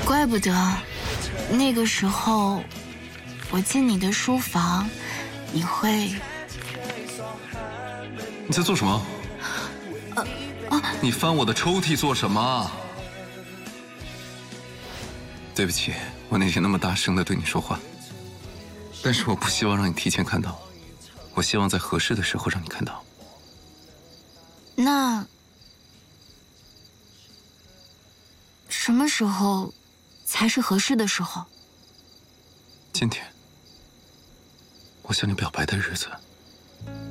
怪不得那个时候我进你的书房，你会…… 你在做什么？你翻我的抽屉做什么？对不起，我那天那么大声地对你说话，但是我不希望让你提前看到，我希望在合适的时候让你看到。 那什么时候才是合适的时候？ 今天，我向你表白的日子。